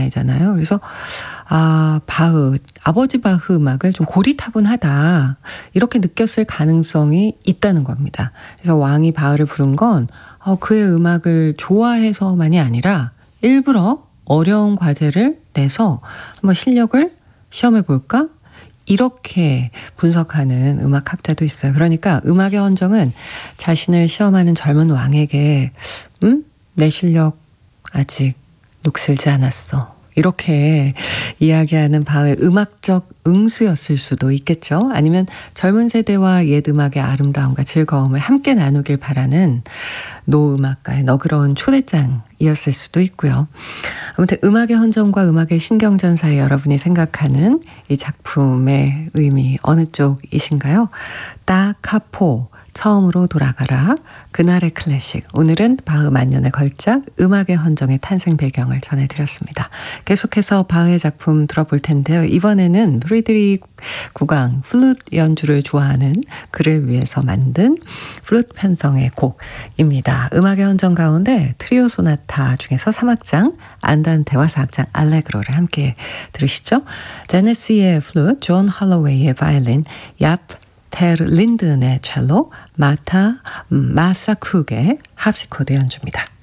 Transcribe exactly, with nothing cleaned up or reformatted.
나이잖아요. 그래서 아, 바흐, 아버지 바흐 음악을 좀 고리타분하다 이렇게 느꼈을 가능성이 있다는 겁니다. 그래서 왕이 바흐를 부른 건 어, 그의 음악을 좋아해서만이 아니라 일부러 어려운 과제를 내서 한번 실력을 시험해 볼까? 이렇게 분석하는 음악학자도 있어요. 그러니까 음악의 헌정은 자신을 시험하는 젊은 왕에게 음? 내 실력 아직 녹슬지 않았어. 이렇게 이야기하는 바흐의 음악적 응수였을 수도 있겠죠. 아니면 젊은 세대와 옛 음악의 아름다움과 즐거움을 함께 나누길 바라는 노음악가의 너그러운 초대장이었을 수도 있고요. 아무튼 음악의 헌정과 음악의 신경전 사이 여러분이 생각하는 이 작품의 의미 어느 쪽이신가요? 다 카포 처음으로 돌아가라 그날의 클래식. 오늘은 바흐 만년의 걸작 음악의 헌정의 탄생 배경을 전해드렸습니다. 계속해서 바흐의 작품 들어볼 텐데요. 이번에는 프리드리 구강 플루트 연주를 좋아하는 그를 위해서 만든 플루트 편성의 곡입니다. 음악의 헌정 가운데 트리오 소나타 중에서 삼 악장 안단테와 사 악장 알레그로를 함께 들으시죠. 제네시의 플루트, 존 할로웨이의 바이올린, 얍 테르 린든의 첼로, 마타 마사쿡의 합시코드 연주입니다.